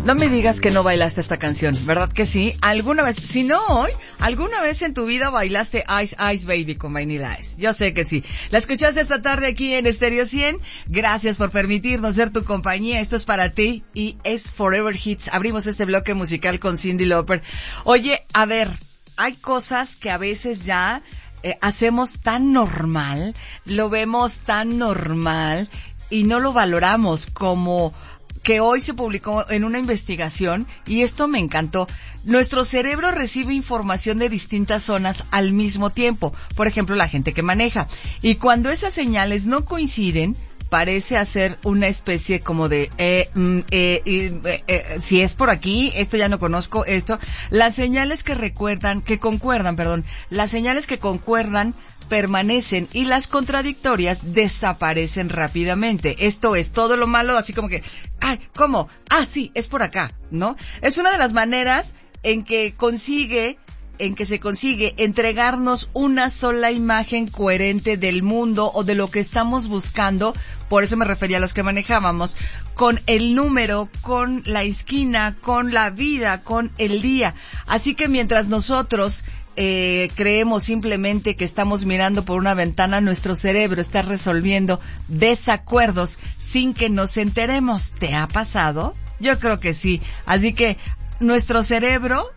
No me digas que no bailaste esta canción, ¿verdad que sí? ¿Alguna vez, si no hoy, alguna vez en tu vida bailaste Ice Ice Baby con Vanilla Ice? Yo sé que sí. La escuchaste esta tarde aquí en Stereo 100. Gracias por permitirnos ser tu compañía. Esto es para ti y es Forever Hits. Abrimos este bloque musical con Cyndi Lauper. Oye, a ver, hay cosas que a veces ya hacemos tan normal, lo vemos tan normal y no lo valoramos, como que hoy se publicó en una investigación, y esto me encantó. Nuestro cerebro recibe información de distintas zonas al mismo tiempo. Por ejemplo, la gente que maneja. Y cuando esas señales no coinciden, parece hacer una especie como de si es por aquí, esto ya no conozco, esto. Las señales que concuerdan, las señales que concuerdan permanecen y las contradictorias desaparecen rápidamente. Esto es todo lo malo, así como que, ay, ¿cómo? Ah, sí, es por acá, ¿no? Es una de las maneras en que se consigue entregarnos una sola imagen coherente del mundo o de lo que estamos buscando. Por eso me refería a los que manejábamos, con el número, con la esquina, con la vida, con el día. Así que mientras nosotros creemos simplemente que estamos mirando por una ventana, nuestro cerebro está resolviendo desacuerdos sin que nos enteremos. ¿Te ha pasado? Yo creo que sí. Así que nuestro cerebro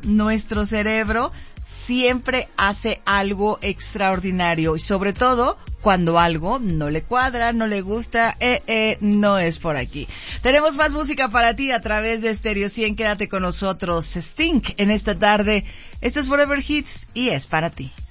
siempre hace algo extraordinario, y sobre todo cuando algo no le cuadra, no le gusta, no es por aquí. Tenemos más música para ti a través de Stereo 100. Quédate con nosotros, Sting, en esta tarde. Esto es Forever Hits y es para ti.